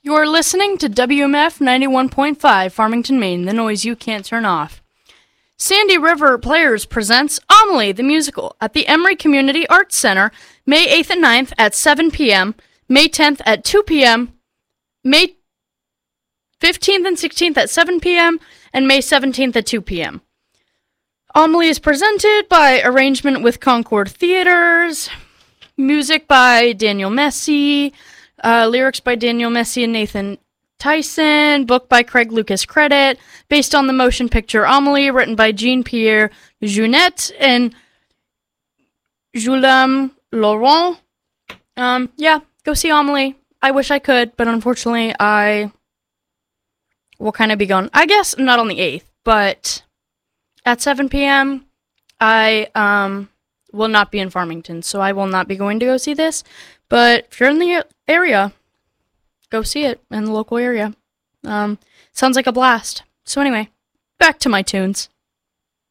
You're listening to WMF 91.5, Farmington, Maine, the noise you can't turn off. Sandy River Players presents Amelie, the musical, at the Emory Community Arts Center, May 8th and 9th at 7 p.m., May 10th at 2 p.m., May 15th and 16th at 7 p.m., and May 17th at 2 p.m. Amelie is presented by arrangement with Concord Theaters, music by Daniel Messi, lyrics by Daniel Messi and Nathan Tyson, book by Craig Lucas Credit, based on the motion picture Amelie, written by Jean-Pierre Jeunet and Julien Laurent. Go see Amelie. I wish I could, but unfortunately I will kind of be gone. I guess not on the 8th, but at 7 p.m. I will not be in Farmington, so I will not be going to go see this. But if you're in the area, go see it in the local area. Sounds like a blast. So anyway, back to my tunes.